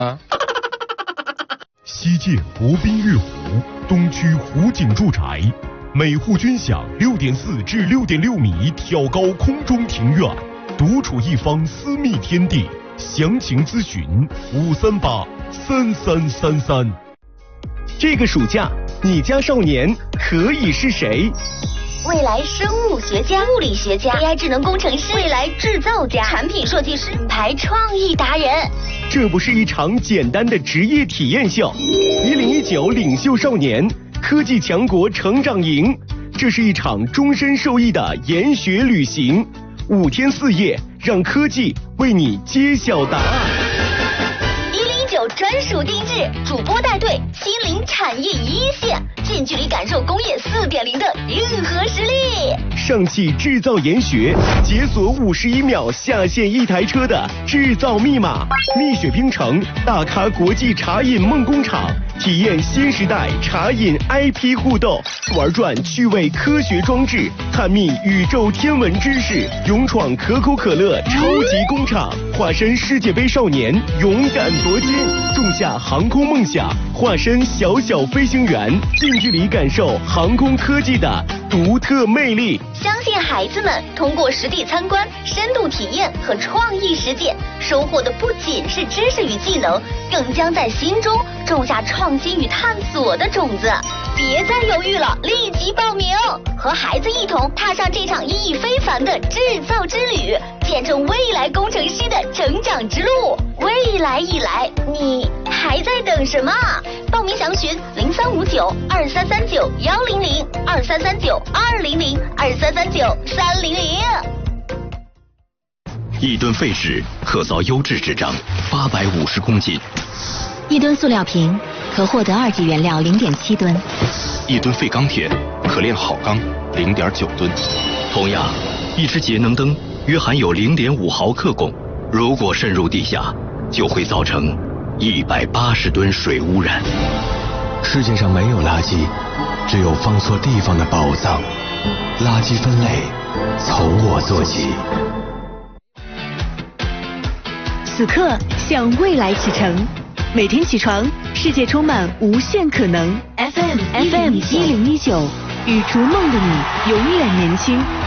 西建国宾悦湖东区湖景住宅，每户均享6.4至6.6米挑高空中庭院，独处一方私密天地。详情咨询5383333。 这个暑假，你家少年可以是谁？ 未来生物学家、物理学家、AI 智能工程师、未来制造家、产品设计师、品牌创意达人。 这不是一场简单的职业体验秀，1019领袖少年科技强国成长营，这是一场终身受益的研学旅行，5天4夜，让科技为你揭晓答案。 109专属定制，主播带队，亲临产业一线，近距离感受工业4.0的硬核实力。 上汽制造研学，解锁51秒下线一台车的制造密码。蜜雪冰城，大咖国际茶饮梦工厂，体验新时代茶饮 IP 互动，玩转趣味科学装置，探秘宇宙天文知识，勇闯可口可乐超级工厂，化身世界杯少年，勇敢夺金，种下航空梦想，化身小小飞行员，近距离感受航空科技的独特魅力。 相信孩子们通过实地参观、深度体验和创意实践，收获的不仅是知识与技能，更将在心中种下创新与探索的种子。别再犹豫了，立即报名，和孩子一同踏上这场意义非凡的制造之旅，见证未来工程师的成长之路。未来已来，你还在等什么？报名详询033923391002233920022339300300。 1吨废纸可造优质纸张850公斤 ，1吨塑料瓶可获得2级原料0.7吨 ，1吨废钢铁可炼好钢0.9吨。同样，一只节能灯约含有0.5毫克汞，如果渗入地下，就会造成180吨水污染。 世界上没有垃圾，只有放错地方的宝藏。垃圾分类从我做起。 此刻向未来启程，每天起床，世界充满无限可能。FM 1019，与逐梦的你永远年轻。